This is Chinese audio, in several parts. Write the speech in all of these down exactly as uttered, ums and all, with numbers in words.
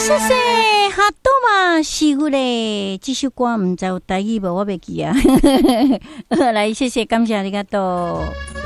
谢谢哈多嘛，是乎嘞，这首歌唔知有台语无，我袂记啊。来，谢谢，感谢你个多。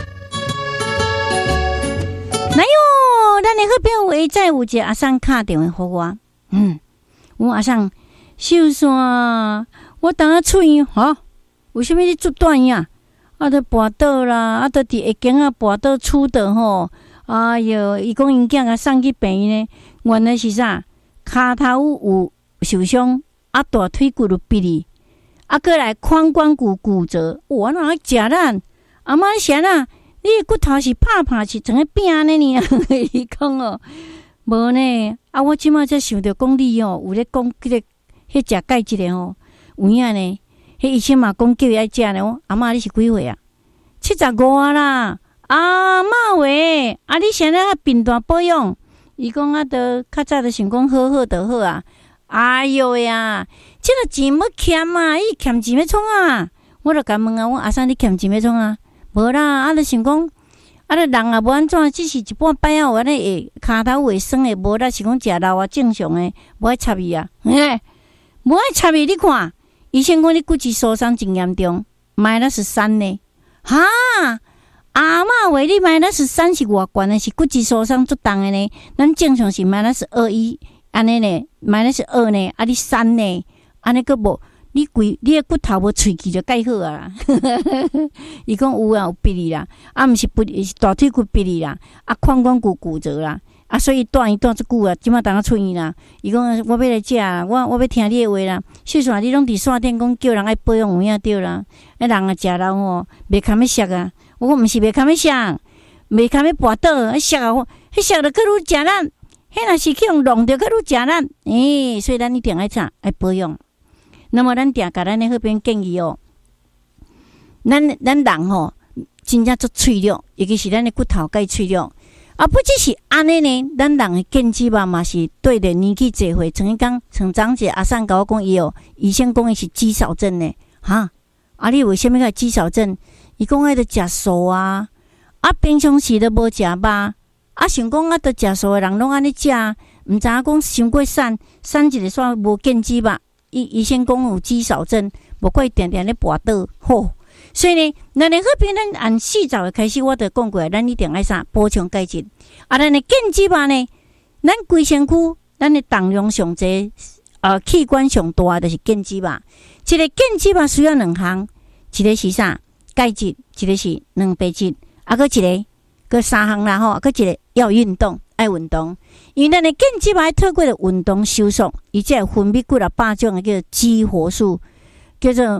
来哟，咱的好朋友会再有一个阿桑打电话给我，嗯，我阿桑秀山，我等下出院哈，为什么你做断呀？啊，都跋倒啦，啊，都伫下境啊跋倒出的吼。哎哟，伊讲因囝啊送去病院呢，原来是啥？骹头有受伤，啊大腿骨就痹哩，啊过来髋关节骨折，我哪会食咱？阿妈想啊，你的骨头是拍拍是整个变安尼呢？伊讲哦，无呢，啊我即马才想着讲你哦，有咧讲迄个迄食钙质的哦，有影呢？迄医生嘛讲叫伊爱食呢。我阿妈你是几岁啊？七十五啊啦。啊妈喂，啊你现在啊病大保养，伊讲啊得较早就想讲好好就好啊。哎哟呀，这个钱要欠啊，伊欠钱要创啊。我就甲问啊，我阿三你欠钱要创啊？无啦，啊就想讲，啊就人也无安怎，只是一半摆啊有安尼会骹头会酸的，无啦是讲食肉啊正常的，无爱插伊啊，嘿，无爱插伊，你看，医生讲你骨质疏松真严重，买了十三呢，哈。阿嬷话你买那是三是偌悬的，是骨质疏松足重的呢。咱正常是买那是二一，安尼呢，买那是二呢，啊你三呢，安尼个无，你规你的骨头无喙齿就介好啊啦。伊讲有啊有痹哩啦，啊毋是不是大腿骨痹哩啦，啊髋关节骨折啦，啊所以断伊断足久啊，即马当啊出院啦。伊讲我要来食啦，我我要听你的话啦。细算你拢伫线顶讲叫人爱保养有影对啦，啊人啊食肉吼，袂堪要俗啊。我毋是袂堪要想，袂堪要跋倒，迄俗啊，迄俗就更愈食咱，迄若是去用弄着更愈食咱，诶、欸，所以咱一定爱啥爱保养。那么咱定甲咱的好朋友建议哦，咱咱人吼、哦，真正足脆弱，尤其是咱的骨头介脆弱。啊，不只是安尼呢，咱人的腱肌肉嘛是对着年纪侪岁，曾经讲，曾长姐阿上甲我讲伊哦，医生讲伊是肌少症呢，哈，啊你为什么个肌少症？伊讲爱着食素啊，啊平常时都无食肉，啊想讲啊，着食素的人拢安尼食，毋知影讲伤过瘦，瘦一个煞无腱肌肉，医医生讲有肌少症，无怪定定咧跋倒，吼。所以呢，咱的好朋友咱按四十的开始，我着讲过，咱一定爱啥补充钙质，啊，咱的腱肌肉呢，咱规身躯，咱的重量上济，呃，器官上大就是腱肌肉，一个腱肌肉需要两项，一个是啥？钙质，一个是蛋白质，啊，搁一个，搁三项啦吼，搁一个要运动，爱运动。因为咱的腱肌肉透过了运动收缩，伊才会分泌几啊百种的叫做激活素，叫做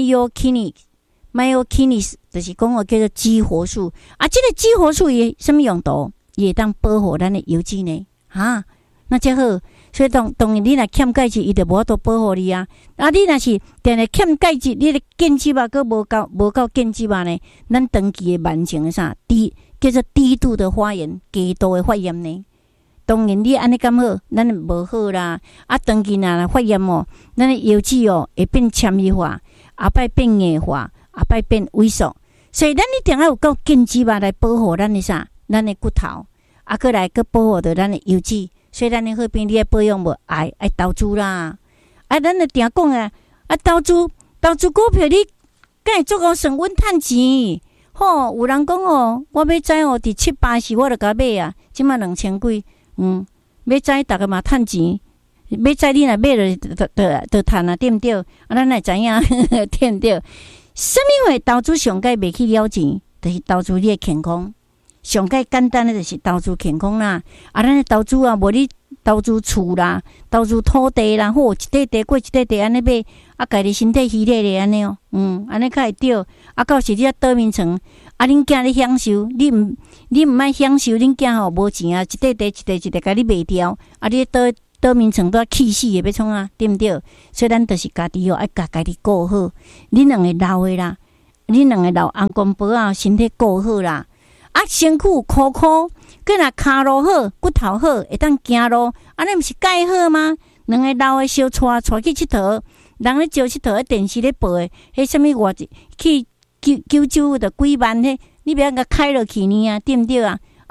myokinase，myokinase 就是讲个叫做激活素。啊，这个激活素伊什么用途？伊会当保护咱的油脂呢？哈，那才好。所以当当然，你若欠钙质，伊就无法度保护你啊。啊，你若是定定欠钙质，你的腱肌肉佫无够无够腱肌肉呢，咱长期的慢性的啥低叫做低度的发炎、低度的发炎呢。当然，你安尼咁好，咱无好啦。啊，长期若发炎哦，咱的油脂哦会变纤维化，后摆变硬化，后摆变萎缩。所以咱一定要有够腱肌肉来保护咱的啥，咱的骨头，啊，佫来佫保护着咱的油脂。所以咱的好朋友，你爱保养无？爱爱投资啦！啊，咱就定讲啊，啊投资投资股票，你敢会足够省稳趁钱？吼，有人讲哦，我要知哦，伫七八时我就甲买啊，即马两千几，嗯，要知逐个嘛趁钱，要知你若买了，就就就趁啊，对毋对？啊，咱来知影，对毋对？什么话投资上界袂去了钱，就是投资你的健康。上介简单的就是投资健康啦，啊，咱的投资啊，无你投资厝啦，投资土地啦，好一块地过一块地安尼买，啊，家己身体虚累咧安尼哦，嗯，安尼较会对。啊，到时你啊倒面床，啊，恁囝咧享受，你毋你毋爱享受，恁囝吼无钱啊，一块地一块一块甲你卖掉，啊，你倒倒面床都气死的要创啊，对毋对？所以咱就是家己哦，爱家家己顾好，恁两个老的啦，恁两个老翁公婆啊，身体顾好啦。啊，身躯箍箍，佮若骹路好，骨头好，会当行路，安尼毋是介好吗？两个老的小带带去佚佗，人咧招佚佗，喺电视咧播的，迄什物偌去九九九的几万，迄你不要甲开落去呢啊，对毋对啊？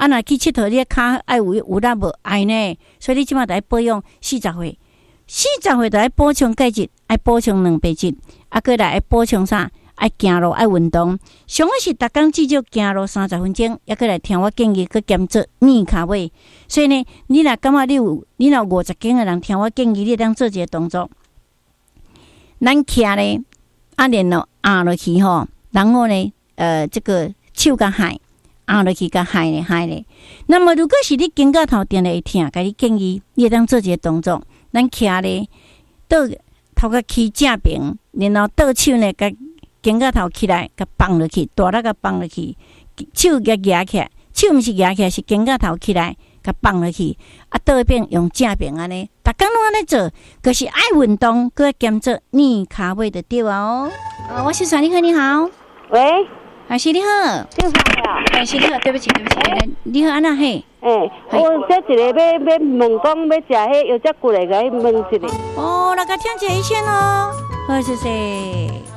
啊，若去佚佗，你骹爱有有力无爱呢？所以你即马得爱保养四十岁，四十岁得爱补充钙质，爱补充蛋白质，啊，过来爱补充啥？爱行路，爱运动。上个是逐工至少行路三十分钟，也过来听我建议，去减做硬骹尾。所以呢，你若感觉你有，你若五十斤的人听我建议，你当做一个动作，咱徛咧，啊，然后压落去吼，然后呢，呃，这个手甲海压落去，甲海咧海咧。那么如果是你肩胛头定咧会疼，甲你建议，你当做一个动作，咱徛咧，倒头壳起正平，然后倒手呢，甲肩胛头起来，甲放落去，大力甲放落去，手甲举起来，手毋是举起来，是肩胛头起来，甲放落去，啊，倒一边用正平安尼，逐工拢安尼做，可是爱运动，搁要兼做硬骹尾就对啊哦。呃，我是耍你好，你好， 喂， 阿是你好， 姓啥呀？ 哎，是你好，对不起，对不起，欸、你好，安那嘿？ 诶、欸，我这一个要要问讲要食迄药汁骨来，甲伊问一下。 哦，那个听起来先哦，好谢谢。